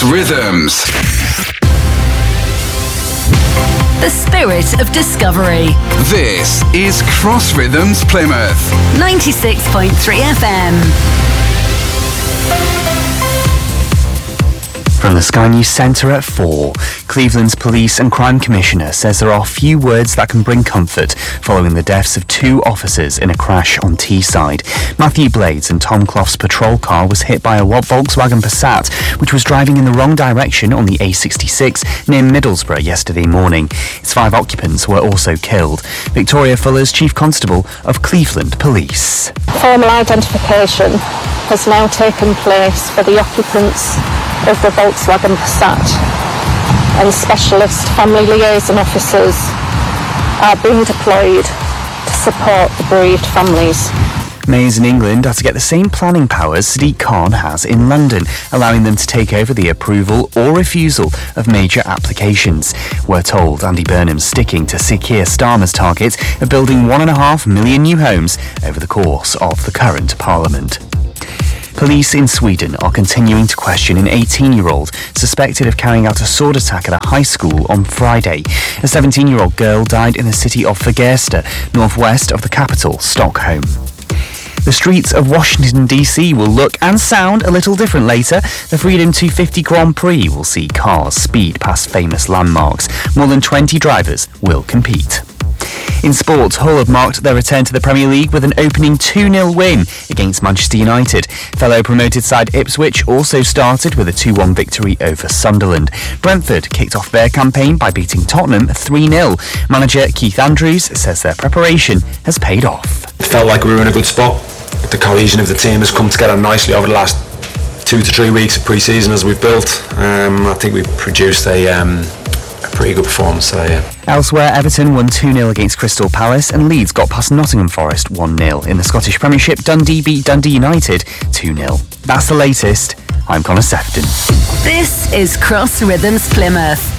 Rhythms. The spirit of discovery. This is Cross Rhythms Plymouth. 96.3 FM. From the Sky News Centre at 4, Cleveland's Police and Crime Commissioner says there are few words that can bring comfort following the deaths of 2 officers in a crash on Teesside. Matthew Blades and Tom Clough's patrol car was hit by a Volkswagen Passat, which was driving in the wrong direction on the A66 near Middlesbrough yesterday morning. Its 5 occupants were also killed. Victoria Fuller's Chief Constable of Cleveland Police. Formal identification has now taken place for the occupants of the Volkswagen Passat, and specialist family liaison officers are being deployed to support the bereaved families. Mayors in England are to get the same planning powers Sadiq Khan has in London, allowing them to take over the approval or refusal of major applications. We're told Andy Burnham's sticking to Sir Keir Starmer's target of building 1.5 million new homes over the course of the current Parliament. Police in Sweden are continuing to question an 18-year-old suspected of carrying out a sword attack at a high school on Friday. A 17-year-old girl died in the city of Fagersta, northwest of the capital, Stockholm. The streets of Washington, D.C. will look and sound a little different later. The Freedom 250 Grand Prix will see cars speed past famous landmarks. More than 20 drivers will compete. In sport, Hull have marked their return to the Premier League with an opening 2-0 win against Manchester United. Fellow promoted side Ipswich also started with a 2-1 victory over Sunderland. Brentford kicked off their campaign by beating Tottenham 3-0. Manager Keith Andrews says their preparation has paid off. It felt like we were in a good spot. The cohesion of the team has come together nicely over the last 2 to 3 weeks of pre-season as we've built. I think we've produced a pretty good performance today. Elsewhere, Everton won 2-0 against Crystal Palace and Leeds got past Nottingham Forest 1-0. In the Scottish Premiership, Dundee beat Dundee United 2-0. That's the latest. I'm Connor Sefton. This is Cross Rhythms Plymouth.